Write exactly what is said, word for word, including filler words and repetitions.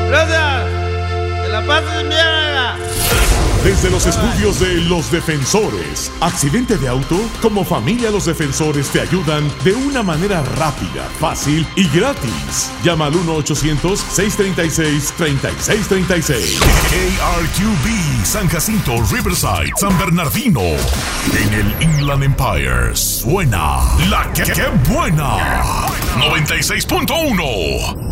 Gracias. Que la pasen bien, oiga. Desde los estudios de Los Defensores, accidente de auto, como familia Los Defensores te ayudan de una manera rápida, fácil y gratis. Llama al uno ochocientos, seiscientos treinta y seis, treinta y seis treinta y seis. K R Q B, San Jacinto, Riverside, San Bernardino. En el Inland Empire suena la que, que buena. noventa y seis punto uno.